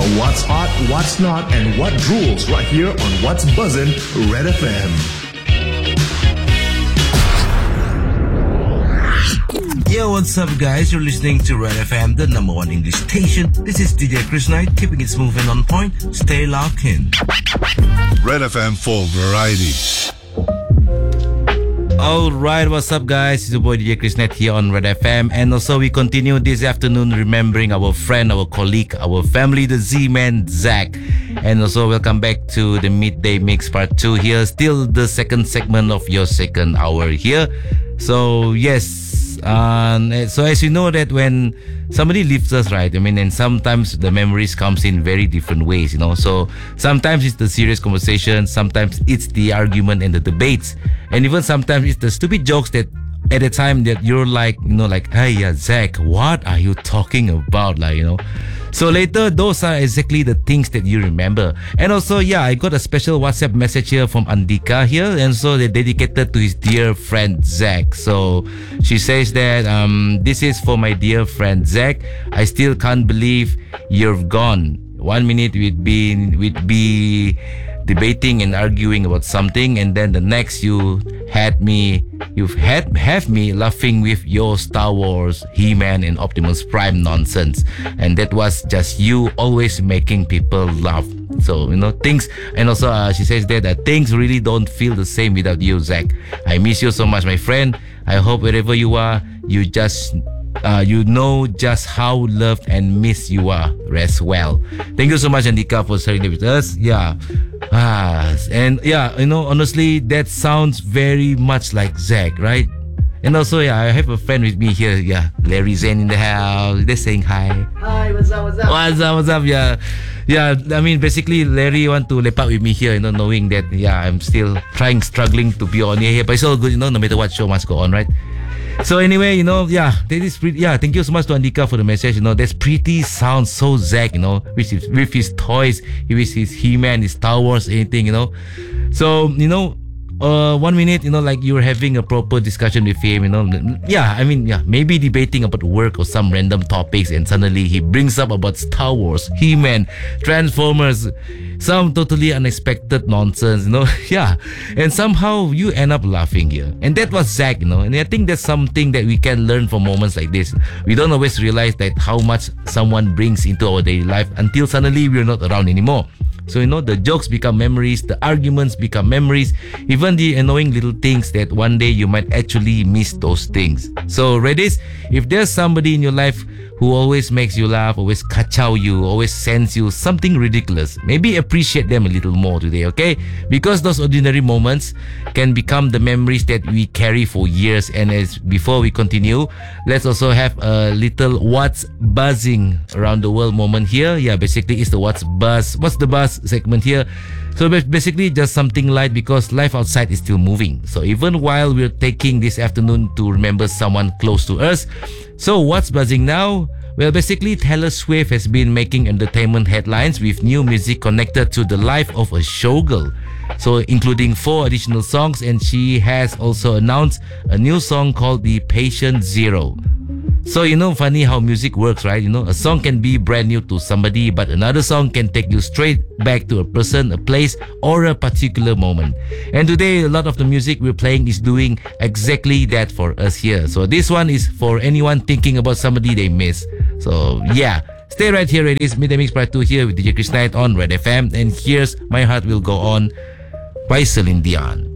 out what's hot, what's not, and what rules right here on What's Buzzin' Red FM. Yo, what's up guys? You're listening to Red FM, the number one English station. This is DJ Chris Knight, keeping it smooth and on point. Stay locked in. Red FM for variety. Alright, what's up guys? It's your boy DJ Chris Knight here on Red FM. And also we continue this afternoon remembering our friend, our colleague, our family, the Z-Man, Zach. And also welcome back to the Midday Mix Part 2 here. Still the second segment of your second hour here. So yes, so as you know that when somebody leaves us, right, I mean, and sometimes the memories comes in very different ways, you know. So sometimes it's the serious conversation, sometimes it's the argument and the debates, and even sometimes it's the stupid jokes that at the time that you're like, you know, like, hey, yeah, Zach, what are you talking about? Like, you know. So later, those are exactly the things that you remember. And also, yeah, I got a special WhatsApp message here from Andika here. And so they dedicated to his dear friend Zach. So she says that, this is for my dear friend Zach. I still can't believe you're gone. 1 minute we'd be debating and arguing about something, and then the next you have me laughing with your Star Wars, He-Man and Optimus Prime nonsense, and that was just you always making people laugh. So, you know, things, and also she says that things really don't feel the same without you, Zach. I miss you so much, my friend. I hope wherever you are, you just you know just how loved and missed you are. Rest well. Thank you so much, Andika, for sharing it with us. Yeah. And yeah, you know, honestly, that sounds very much like Zach, right? And also, yeah, I have a friend with me here. Yeah, Larry Zen in the house. They're saying hi. Hi, what's up? What's up? Yeah. I mean, basically, Larry want to lepak with me here, you know, knowing that, yeah, I'm still struggling to be on here. But it's all good, you know, no matter what, show must go on, right? So anyway, you know, yeah, that is pretty. Yeah, thank you so much to Andika for the message. You know, that's pretty sounds so Zach, you know, with his toys, with his He-Man, his Star Wars, anything, you know. So, you know, 1 minute, you know, like you're having a proper discussion with him, you know. Yeah, I mean, yeah, maybe debating about work or some random topics, and suddenly he brings up about Star Wars, He-Man, Transformers, some totally unexpected nonsense, you know. Yeah, and somehow you end up laughing here, and that was Zach, you know. And I think that's something that we can learn from moments like this. We don't always realize that how much someone brings into our daily life until suddenly we're not around anymore. So, you know, the jokes become memories, the arguments become memories, even the annoying little things that one day you might actually miss those things. So, Redis, if there's somebody in your life who always makes you laugh, always kacau you, always sends you something ridiculous, maybe appreciate them a little more today, okay? Because those ordinary moments can become the memories that we carry for years. And as before we continue, let's also have a little What's Buzzing Around the World moment here. Yeah, basically it's the What's the Buzz segment here. So basically just something light, because life outside is still moving. So even while we're taking this afternoon to remember someone close to us, so what's buzzing now? Well, basically Taylor Swift has been making entertainment headlines with new music connected to the life of a showgirl. So including 4 additional songs, and she has also announced a new song called The Patient Zero. So, you know, funny how music works, right? You know, a song can be brand new to somebody, but another song can take you straight back to a person, a place, or a particular moment. And today, a lot of the music we're playing is doing exactly that for us here. So this one is for anyone thinking about somebody they miss. So yeah, stay right here. It is Midday Mix Part 2 here with DJ Chris Knight on Red FM. And here's My Heart Will Go On by Celine Dion.